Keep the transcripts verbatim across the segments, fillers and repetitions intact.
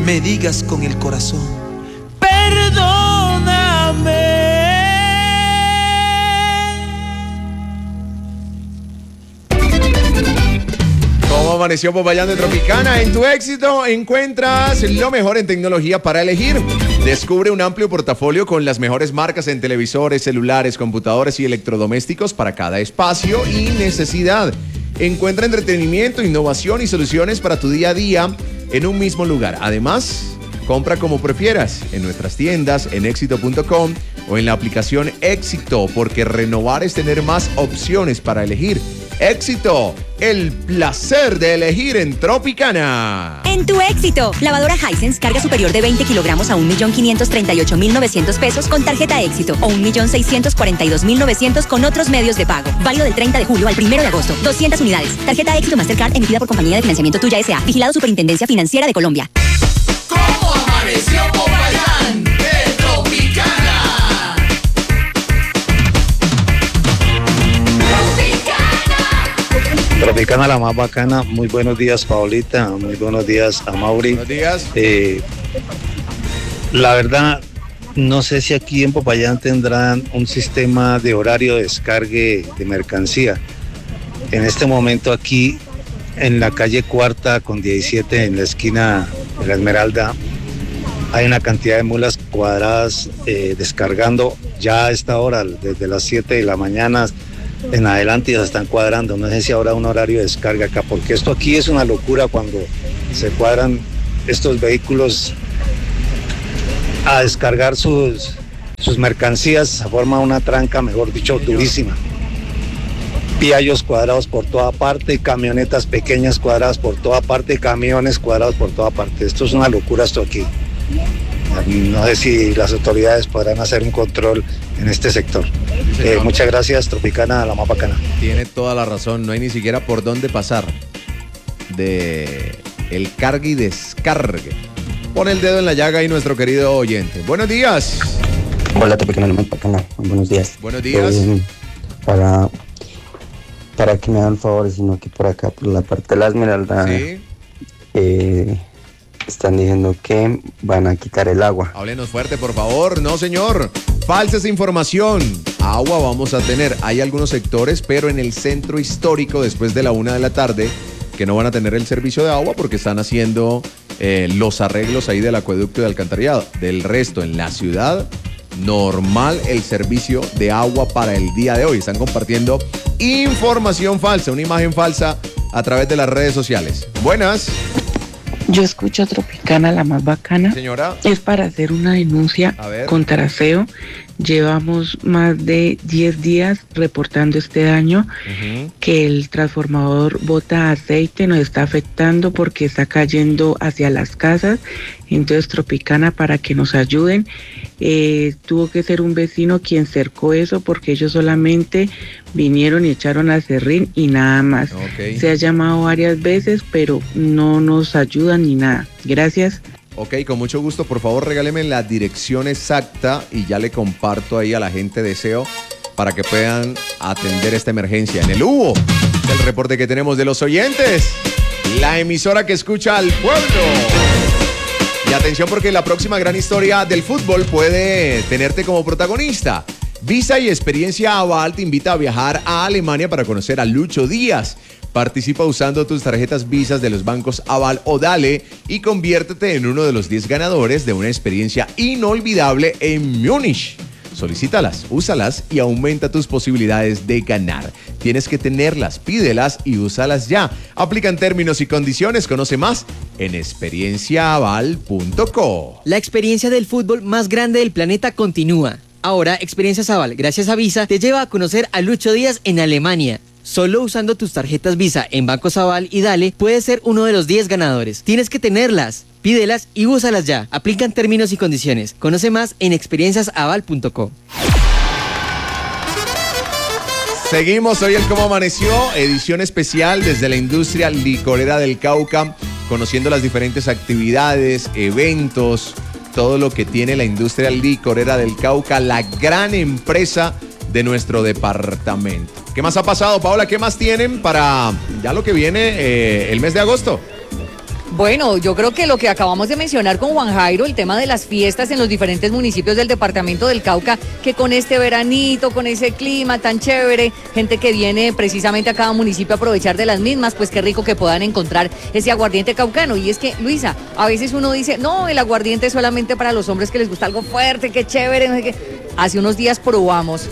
me digas con el corazón, perdóname. ¿Cómo amaneció Popayán de Tropicana? En tu éxito encuentras lo mejor en tecnología para elegir. Descubre un amplio portafolio con las mejores marcas en televisores, celulares, computadores y electrodomésticos para cada espacio y necesidad. Encuentra entretenimiento, innovación y soluciones para tu día a día en un mismo lugar. Además, compra como prefieras en nuestras tiendas, en éxito punto com o en la aplicación Éxito, porque renovar es tener más opciones para elegir. Éxito, el placer de elegir en Tropicana. En tu éxito, lavadora Hisense, carga superior de veinte kilogramos a un millón quinientos treinta y ocho mil novecientos pesos con tarjeta Éxito o un millón seiscientos cuarenta y dos mil novecientos con otros medios de pago. Válido del treinta de julio al primero de agosto. doscientas unidades. Tarjeta Éxito Mastercard emitida por Compañía de Financiamiento Tuya S A. Vigilado Superintendencia Financiera de Colombia. ¿Cómo amaneció Popayán de Tropicana? Tropicana, la más bacana. Muy buenos días, Paolita. Muy buenos días a Mauri. Buenos días. Eh, la verdad, no sé si aquí en Popayán tendrán un sistema de horario de descargue de mercancía. En este momento aquí, en la calle Cuarta con diecisiete, en la esquina de la Esmeralda, hay una cantidad de mulas cuadradas eh, descargando ya a esta hora, desde las siete de la mañana en adelante, ya se están cuadrando. No sé si habrá un horario de descarga acá, porque esto aquí es una locura cuando se cuadran estos vehículos a descargar sus, sus mercancías. Se forma una tranca, mejor dicho, durísima. Piallos cuadrados por toda parte, camionetas pequeñas cuadradas por toda parte, camiones cuadrados por toda parte. Esto es una locura, esto aquí. No sé si las autoridades podrán hacer un control en este sector. Sí, eh, muchas gracias, Tropicana, la más bacana. Tiene toda la razón, no hay ni siquiera por dónde pasar de el cargue y descargue. Pone el dedo en la llaga ahí nuestro querido oyente. Buenos días. Hola, Tropicana, la más bacana. Buenos días. Buenos días. Eh, para, para que me hagan favor, sino que por acá, por la parte de la Esmeralda, Sí. eh, están diciendo que van a quitar el agua. Háblenos fuerte, por favor. No, señor. Falsa esa información. Agua vamos a tener. Hay algunos sectores, pero en el centro histórico, después de la una de la tarde, que no van a tener el servicio de agua porque están haciendo eh, los arreglos ahí del acueducto y de alcantarillado. Del resto, en la ciudad, normal el servicio de agua para el día de hoy. Están compartiendo información falsa, una imagen falsa a través de las redes sociales. Buenas. Yo escucho Tropicana, la más bacana. Señora. Es para hacer una denuncia contra Aseo. Llevamos más de diez días reportando este daño, uh-huh. que el transformador bota aceite, nos está afectando porque está cayendo hacia las casas. Entonces, Tropicana, para que nos ayuden, eh, tuvo que ser un vecino quien cercó eso, porque ellos solamente vinieron y echaron a serrín y nada más. Okay. Se ha llamado varias veces, pero no nos ayudan ni nada. Gracias. Ok, con mucho gusto. Por favor, regáleme la dirección exacta y ya le comparto ahí a la gente de S E O para que puedan atender esta emergencia. En el Hugo, el reporte que tenemos de los oyentes, la emisora que escucha al pueblo. Y atención, porque la próxima gran historia del fútbol puede tenerte como protagonista. Visa y Experiencia Aval te invita a viajar a Alemania para conocer a Lucho Díaz. Participa usando tus tarjetas Visas de los bancos Aval o Dale y conviértete en uno de los diez ganadores de una experiencia inolvidable en Múnich. Solicítalas, úsalas y aumenta tus posibilidades de ganar. Tienes que tenerlas, pídelas y úsalas ya. Aplican términos y condiciones. Conoce más en experiencia aval punto co. La experiencia del fútbol más grande del planeta continúa. Ahora, Experiencias Aval, gracias a Visa, te lleva a conocer a Lucho Díaz en Alemania. Solo usando tus tarjetas Visa en Bancos Aval y Dale, puedes ser uno de los diez ganadores. Tienes que tenerlas, pídelas y úsalas ya. Aplican términos y condiciones. Conoce más en experiencias aval punto co. Seguimos hoy el Cómo Amaneció, edición especial desde la industria licorera del Cauca, conociendo las diferentes actividades, eventos, todo lo que tiene la industria licorera del Cauca, la gran empresa de nuestro departamento. ¿Qué más ha pasado, Paola? ¿Qué más tienen para ya lo que viene eh, el mes de agosto? Bueno, yo creo que lo que acabamos de mencionar con Juan Jairo, el tema de las fiestas en los diferentes municipios del departamento del Cauca, que con este veranito, con ese clima tan chévere, gente que viene precisamente a cada municipio a aprovechar de las mismas, pues qué rico que puedan encontrar ese aguardiente caucano. Y es que, Luisa, a veces uno dice, no, el aguardiente es solamente para los hombres que les gusta algo fuerte, qué chévere, no sé qué. Hace unos días probamos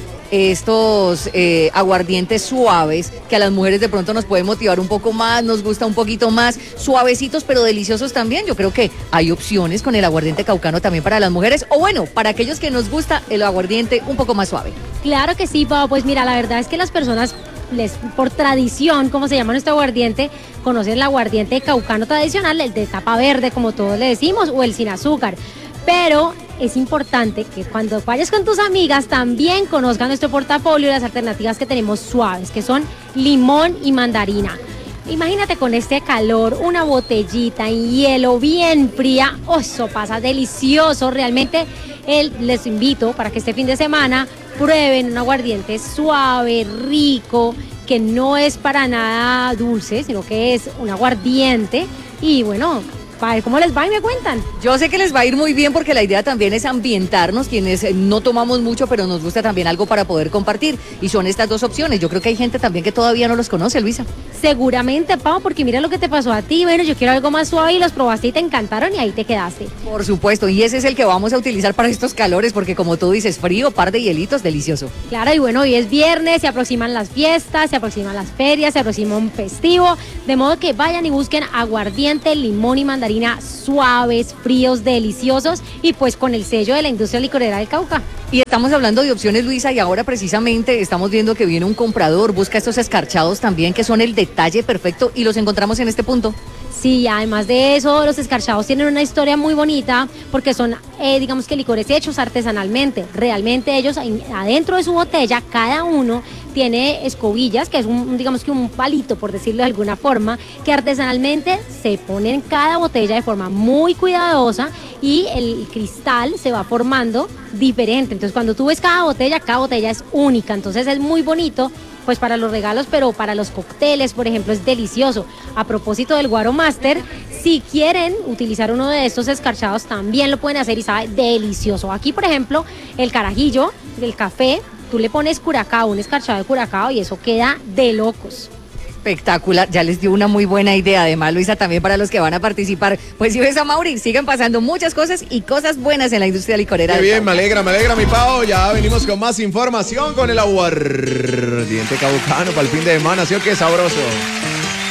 estos eh, aguardientes suaves que a las mujeres de pronto nos puede motivar un poco más, nos gusta un poquito más, suavecitos pero deliciosos también. Yo creo que hay opciones con el aguardiente caucano también para las mujeres, o bueno, para aquellos que nos gusta el aguardiente un poco más suave. Claro que sí, Pau. Pues mira, la verdad es que las personas, les, por tradición, como se llama nuestro aguardiente, conocen el aguardiente caucano tradicional, el de tapa verde, como todos le decimos, o el sin azúcar. Pero es importante que cuando vayas con tus amigas también conozcan nuestro portafolio y las alternativas que tenemos suaves, que son limón y mandarina. Imagínate con este calor, una botellita en hielo bien fría, oh, eso pasa delicioso. Realmente el, les invito para que este fin de semana prueben un aguardiente suave, rico, que no es para nada dulce, sino que es un aguardiente. Y bueno, para ver cómo les va y me cuentan. Yo sé que les va a ir muy bien porque la idea también es ambientarnos, quienes no tomamos mucho, pero nos gusta también algo para poder compartir. Y son estas dos opciones. Yo creo que hay gente también que todavía no los conoce, Luisa. Seguramente, Pau, porque mira lo que te pasó a ti. Bueno, yo quiero algo más suave y los probaste y te encantaron y ahí te quedaste. Por supuesto, y ese es el que vamos a utilizar para estos calores, porque como tú dices, frío, par de hielitos, delicioso. Claro, y bueno, hoy es viernes, se aproximan las fiestas, se aproximan las ferias, se aproxima un festivo, de modo que vayan y busquen aguardiente, limón y mandarina suaves, fríos, deliciosos y pues con el sello de la industria licorera del Cauca. Y estamos hablando de opciones, Luisa, y ahora precisamente estamos viendo que viene un comprador, busca estos escarchados también que son el detalle perfecto y los encontramos en este punto. Sí, además de eso, los escarchados tienen una historia muy bonita porque son, eh, digamos que licores hechos artesanalmente. Realmente ellos adentro de su botella, cada uno tiene escobillas, que es un, digamos que un palito, por decirlo de alguna forma, que artesanalmente se pone en cada botella de forma muy cuidadosa y el cristal se va formando diferente. Entonces, cuando tú ves cada botella, cada botella es única. Entonces, es muy bonito pues para los regalos, pero para los cócteles, por ejemplo, es delicioso. A propósito del Guaro Master, si quieren utilizar uno de estos escarchados, también lo pueden hacer y sabe delicioso. Aquí, por ejemplo, el carajillo del café, tú le pones curacao, un escarchado de curacao y eso queda de locos. Espectacular, ya les dio una muy buena idea, además, Luisa, también para los que van a participar. Pues si ves a Mauri, siguen pasando muchas cosas y cosas buenas en la industria licorera. Qué bien, me alegra, me alegra, mi Pau. Ya venimos con más información con el aguardiente caucano para el fin de semana, ¿sí o qué sabroso?